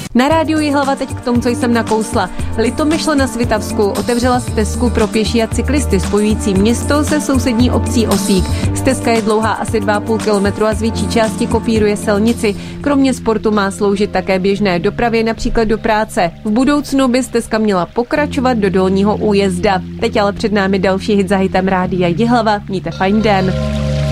Na rádiu Jihlava teď k tomu, co jsem nakousla. Litomyšl na Svitavsku otevřela stezku pro pěší a cyklisty spojující město se sousední obcí Osík. Stezka je dlouhá asi 2,5 kilometru a z větší části kopíruje silnici. Kromě sportu má sloužit také běžné dopravě, například do práce. V budoucnu by stezka měla pokračovat do Dolního Újezda. Teď ale před námi další hit za hitem Rádia Jihlava. Mějte fajn den.